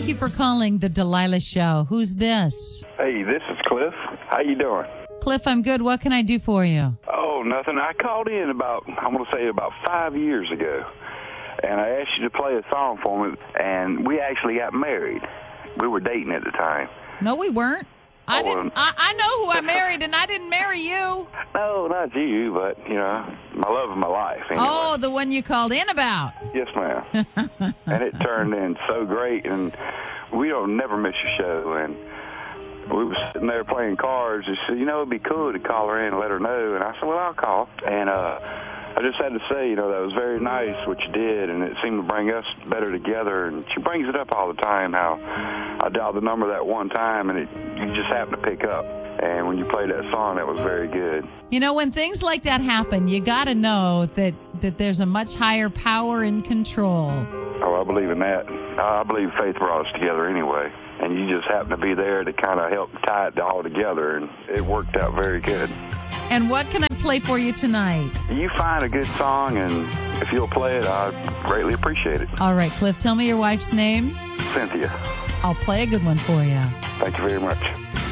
Thank you for calling the Delilah Show. Who's this? Hey, this is Cliff. How you doing? Cliff, I'm good. What can I do for you? Oh, nothing. I called in about 5 years ago, and I asked you to play a song for me, and we actually got married. We were dating at the time. No, we weren't. I know who I married, and I didn't marry you. No, not you, but, my love of my life. Anyway. Oh, the one you called in about. Yes, ma'am. And it turned in so great, and we don't never miss a show, and we were sitting there playing cards. She said, it'd be cool to call her in and let her know. And I said, well, I'll call. And I just had to say, that was very nice what you did, and it seemed to bring us better together. And she brings it up all the time, how I dialed the number that one time, and you just happened to pick up. And when you played that song, that was very good. When things like that happen, you got to know that there's a much higher power in control. Oh, I believe in that. I believe faith brought us together anyway. And you just happened to be there to kind of help tie it all together, and it worked out very good. And what can I play for you tonight? You find a good song, and if you'll play it, I'd greatly appreciate it. All right, Cliff, tell me your wife's name. Cynthia. I'll play a good one for you. Thank you very much.